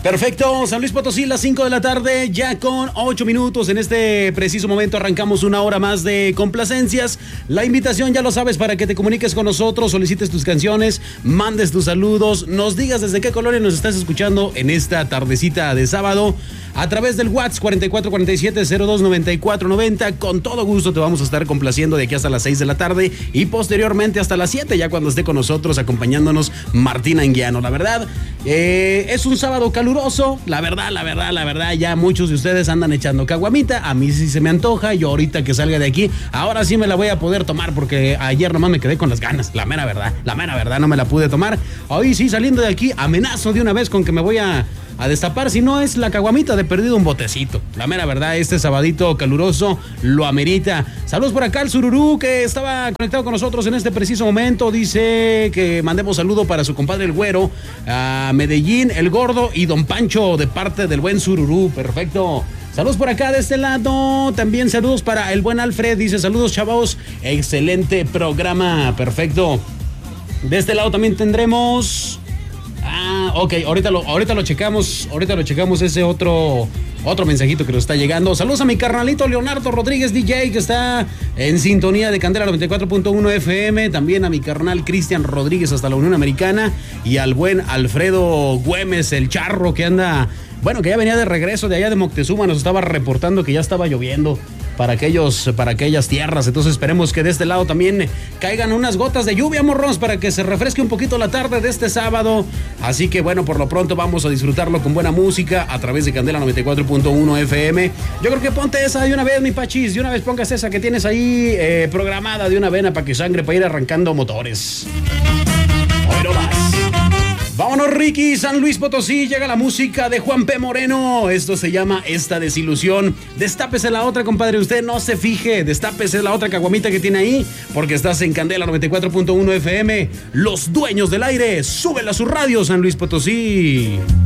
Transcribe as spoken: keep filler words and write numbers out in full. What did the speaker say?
Perfecto, San Luis Potosí, las cinco de la tarde, ya con ocho minutos. En este preciso momento arrancamos una hora más de complacencias. La invitación ya lo sabes para que te comuniques con nosotros, solicites tus canciones, mandes tus saludos, nos digas desde qué colonia nos estás escuchando en esta tardecita de sábado a través del WhatsApp cuarenta y cuatro cuarenta y siete cero dos noventa y cuatro noventa. Con todo gusto te vamos a estar complaciendo de aquí hasta las seis de la tarde y posteriormente hasta las siete, ya cuando esté con nosotros acompañándonos Martín Anguiano. La verdad, eh, es un sábado caluroso, la verdad, la verdad, la verdad, ya muchos de ustedes andan echando caguamita, a mí sí se me antoja, yo ahorita que salga de aquí, ahora sí me la voy a poder tomar porque ayer nomás me quedé con las ganas, la mera verdad, la mera verdad, no me la pude tomar. Hoy sí, saliendo de aquí, amenazo de una vez con que me voy a... a destapar, si no es la caguamita, de perdido un botecito. La mera verdad, este sabadito caluroso lo amerita. Saludos por acá al Sururú, que estaba conectado con nosotros en este preciso momento. Dice que mandemos saludo para su compadre el Güero, a Medellín, el Gordo y Don Pancho, de parte del buen Sururú. Perfecto. Saludos por acá de este lado. También saludos para el buen Alfred. Dice, saludos, chavos. Excelente programa. Perfecto. De este lado también tendremos... Ah, ok, ahorita lo, ahorita lo checamos, ahorita lo checamos ese otro, otro mensajito que nos está llegando. Saludos a mi carnalito Leonardo Rodríguez D J, que está en sintonía de Candela noventa y cuatro punto uno F M. También a mi carnal Cristian Rodríguez hasta la Unión Americana. Y al buen Alfredo Güemes, el charro, que anda, bueno, que ya venía de regreso de allá de Moctezuma. Nos estaba reportando que ya estaba lloviendo para aquellos, para aquellas tierras. Entonces esperemos que de este lado también caigan unas gotas de lluvia, morros, para que se refresque un poquito la tarde de este sábado. Así que bueno, por lo pronto vamos a disfrutarlo con buena música a través de Candela noventa y cuatro punto uno F M. Yo creo que ponte esa de una vez, mi Pachis, de una vez pongas esa que tienes ahí eh, programada de una vena para que sangre, para ir arrancando motores. Hoy no más. Vámonos, Ricky, San Luis Potosí, llega la música de Juan P. Moreno. Esto se llama Esta Desilusión. Destápese la otra, compadre, usted no se fije. Destápese la otra caguamita que tiene ahí, porque estás en Candela noventa y cuatro punto uno F M. Los dueños del aire, súbela a su radio, San Luis Potosí.